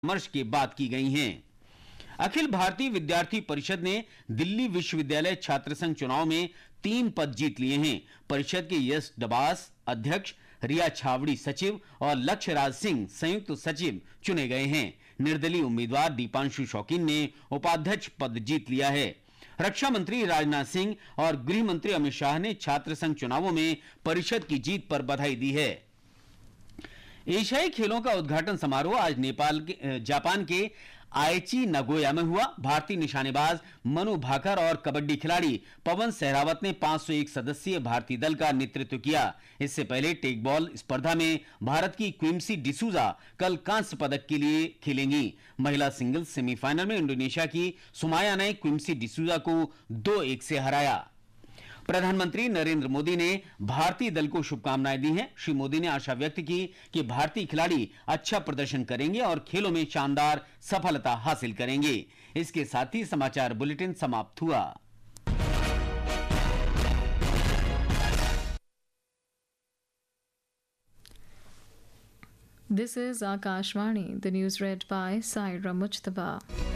परामर्श के बाद की गई हैं। अखिल भारतीय विद्यार्थी परिषद ने दिल्ली विश्वविद्यालय छात्र संघ चुनाव में 3 पद जीत लिए हैं। परिषद के यश डबास अध्यक्ष, रिया छावड़ी सचिव और लक्ष्य राज सिंह संयुक्त सचिव चुने गए हैं। निर्दलीय उम्मीदवार दीपांशु शौकीन ने उपाध्यक्ष पद जीत लिया है। रक्षा मंत्री राजनाथ सिंह और गृह मंत्री अमित शाह ने छात्र संघ चुनावों में परिषद की जीत पर बधाई दी है। एशियाई खेलों का उद्घाटन समारोह आज जापान के आइची नगोया में हुआ। भारतीय निशानेबाज मनु भाकर और कबड्डी खिलाड़ी पवन सहरावत ने 501 सदस्यीय भारतीय दल का नेतृत्व किया। इससे पहले टेक बॉल स्पर्धा में भारत की क्विंसी डिसूजा कल कांस्य पदक के लिए खेलेंगी। महिला सिंगल्स सेमीफाइनल में इंडोनेशिया की सुमाया ने क्विंसी डिसूजा को 2-1 से हराया। प्रधानमंत्री नरेंद्र मोदी ने भारतीय दल को शुभकामनाएं दी हैं। श्री मोदी ने आशा व्यक्त की कि भारतीय खिलाड़ी अच्छा प्रदर्शन करेंगे और खेलों में शानदार सफलता हासिल करेंगे। इसके साथ ही समाचार बुलेटिन समाप्त हुआ। This is Akashvani. The news read by Saira Mujtaba.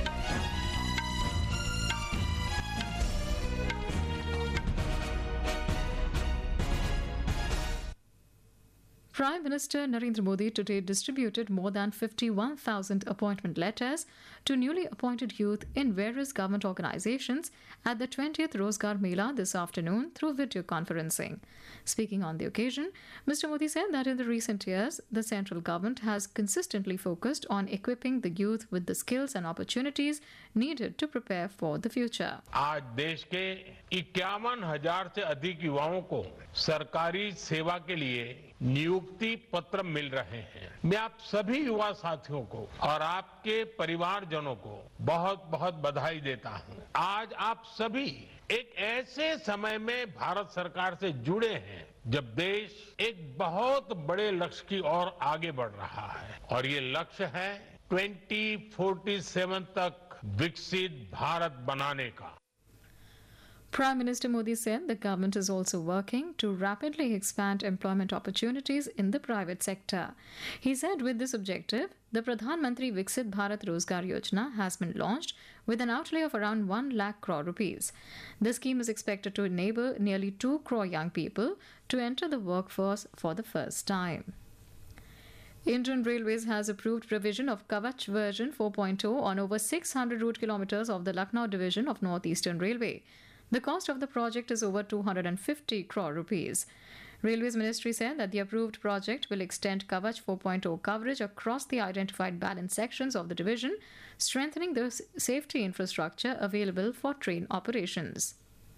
Prime Minister Narendra Modi today distributed more than 51,000 appointment letters to newly appointed youth in various government organizations at the 20th Rozgar Mela this afternoon through video conferencing. Speaking on the occasion, Mr. Modi said that in the recent years, the central government has consistently focused on equipping the youth with the skills and opportunities needed to prepare for the future. आज देश के 51,000 से अधिक युवाओं को सरकारी सेवा के लिए नियुक्ति पत्र मिल रहे हैं। मैं आप सभी युवा साथियों को और आपके परिवारजनों को बहुत बहुत बधाई देता हूं। आज आप सभी एक ऐसे समय में भारत सरकार से जुड़े हैं जब देश एक बहुत बड़े लक्ष्य की ओर आगे बढ़ रहा है और ये लक्ष्य है 2047 तक विकसित भारत बनाने का। Prime Minister Modi said the government is also working to rapidly expand employment opportunities in the private sector. He said with this objective, the Pradhan Mantri Viksit Bharat Rozgar Yojana has been launched with an outlay of around 1 lakh crore rupees. The scheme is expected to enable nearly 2 crore young people to enter the workforce for the first time. Indian Railways has approved provision of Kavach version 4.0 on over 600 route kilometers of the Lucknow division of North Eastern Railway. The cost of the project is over 250 crore rupees. Railways Ministry said that the approved project will extend Kavach 4.0 coverage across the identified balance sections of the division, strengthening the safety infrastructure available for train operations.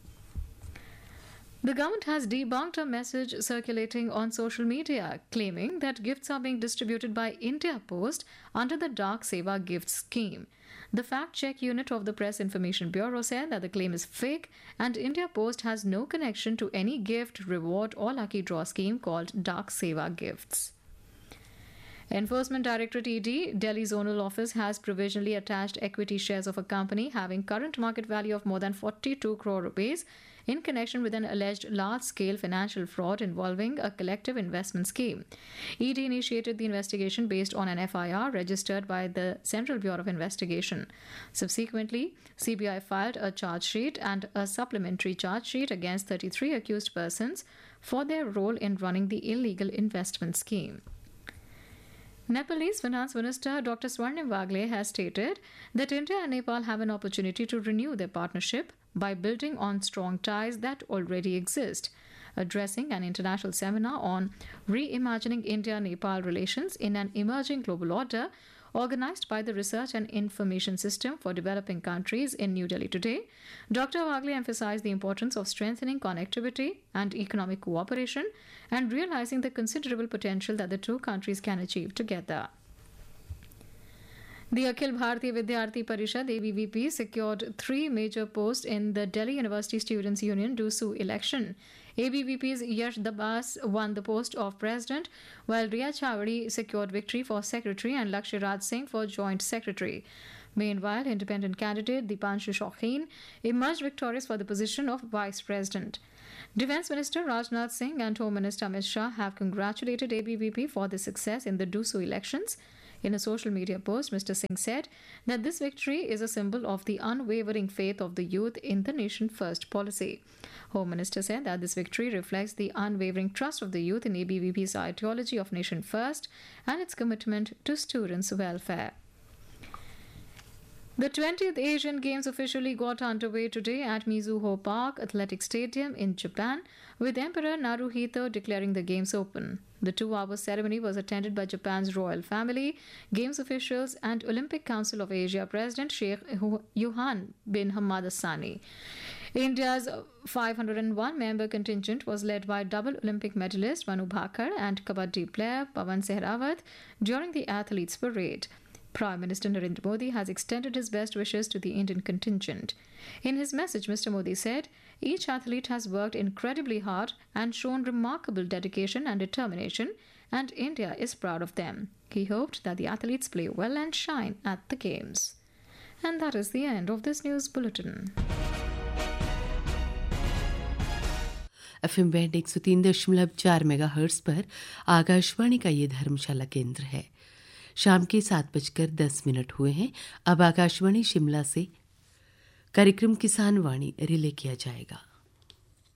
The government has debunked a message circulating on social media claiming that gifts are being distributed by India Post under the Dak Seva Gift scheme. The fact-check unit of the Press Information Bureau said that the claim is fake and India Post has no connection to any gift, reward or lucky draw scheme called Dak Seva Gifts. Enforcement Directorate ED, Delhi Zonal Office has provisionally attached equity shares of a company having current market value of more than 42 crore rupees in connection with an alleged large-scale financial fraud involving a collective investment scheme. ED initiated the investigation based on an FIR registered by the Central Bureau of Investigation. Subsequently, CBI filed a charge sheet and a supplementary charge sheet against 33 accused persons for their role in running the illegal investment scheme. Nepalese Finance Minister Dr. Swarnim Wagle has stated that India and Nepal have an opportunity to renew their partnership by building on strong ties that already exist. Addressing an international seminar on reimagining India-Nepal relations in an emerging global order, organized by the Research and Information System for Developing Countries in New Delhi today, Dr. Wagle emphasized the importance of strengthening connectivity and economic cooperation and realizing the considerable potential that the two countries can achieve together. The Akhil Bharatiya Vidyarthi Parishad ABVP secured 3 major posts in the Delhi University Students' Union DUSU election. ABVP's Yash Dabas won the post of president, while Riya Chawdi secured victory for secretary and Lakshya Raj Singh for joint secretary. Meanwhile, independent candidate Dीपांशु Shaukin emerged victorious for the position of vice president. Defence Minister Rajnath Singh and Home Minister Amit Shah have congratulated ABVP for the success in the DUSU elections. In a social media post, Mr. Singh said that this victory is a symbol of the unwavering faith of the youth in the Nation First policy. Home Minister said that this victory reflects the unwavering trust of the youth in ABVP's ideology of Nation First and its commitment to students' welfare. The 20th Asian Games officially got underway today at Mizuho Park Athletic Stadium in Japan, with Emperor Naruhito declaring the Games open. The 2-hour ceremony was attended by Japan's royal family, Games officials, and Olympic Council of Asia President Sheikh Yohan bin Hamad Al Thani. India's 501-member contingent was led by double Olympic medalist Manu Bhaker and kabaddi player Pawan Sehrawat during the athletes' parade. Prime Minister Narendra Modi has extended his best wishes to the Indian contingent. In his message, Mr. Modi said, "Each athlete has worked incredibly hard and shown remarkable dedication and determination, and India is proud of them." He hoped that the athletes play well and shine at the Games. And that is the end of this news bulletin. FM band 103.4 megahertz पर आकाशवाणी का ये धर्मशाला केंद्र है। शाम के 7:10 हुए हैं। अब आकाशवाणी शिमला से कार्यक्रम किसान वाणी रिले किया जाएगा।